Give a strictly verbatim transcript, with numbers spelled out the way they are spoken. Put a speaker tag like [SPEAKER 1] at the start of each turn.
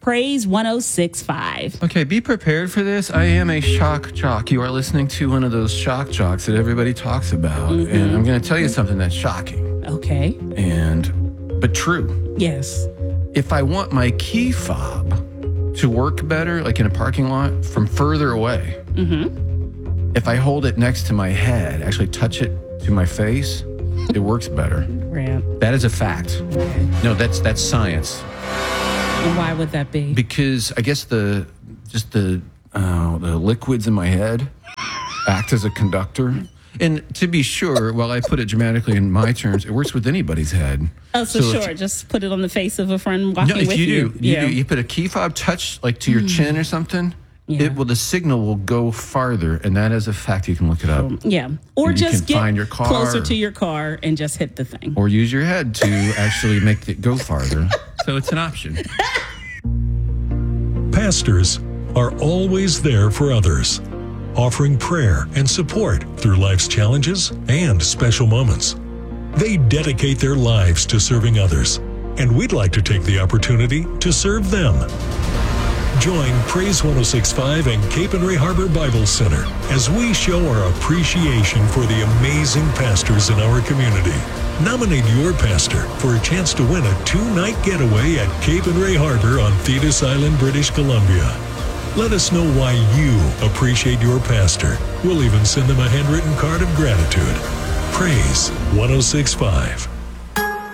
[SPEAKER 1] Praise one oh six point five.
[SPEAKER 2] Okay, be prepared for this. I am a shock jock. You are listening to one of those shock jocks that everybody talks about. Mm-hmm. And I'm going to tell you something that's shocking.
[SPEAKER 1] Okay.
[SPEAKER 2] And, but true.
[SPEAKER 1] Yes.
[SPEAKER 2] If I want my key fob to work better, like in a parking lot, from further away, mm-hmm. if I hold it next to my head, actually touch it to my face, it works better.
[SPEAKER 1] Right.
[SPEAKER 2] That is a fact.
[SPEAKER 1] Okay.
[SPEAKER 2] No, that's that's science.
[SPEAKER 1] And why would that be?
[SPEAKER 2] Because I guess the just the uh, the liquids in my head act as a conductor. And to be sure, while I put it dramatically in my terms, it works with anybody's head.
[SPEAKER 1] Oh, so, so sure, just put it on the face of a friend walking
[SPEAKER 2] no, if
[SPEAKER 1] with
[SPEAKER 2] you.
[SPEAKER 1] you.
[SPEAKER 2] Do, you,
[SPEAKER 1] yeah.
[SPEAKER 2] do, you put a key fob touch like to your mm. chin or something. Yeah. It will. The signal will go farther, and that is a fact. You can look it up.
[SPEAKER 1] Yeah, or
[SPEAKER 2] you
[SPEAKER 1] just get
[SPEAKER 2] find your car,
[SPEAKER 1] closer to your car and just hit the thing,
[SPEAKER 2] or use your head to actually make it go farther. So it's an option.
[SPEAKER 3] Pastors are always there for others, offering prayer and support through life's challenges and special moments. They dedicate their lives to serving others, and we'd like to take the opportunity to serve them. Join Praise one oh six point five and Cape and Ray Harbor Bible Center as we show our appreciation for the amazing pastors in our community. Nominate your pastor for a chance to win a two-night getaway at Cape and Ray Harbor on Thetis Island, British Columbia. Let us know why you appreciate your pastor. We'll even send them a handwritten card of gratitude. Praise one oh six point five.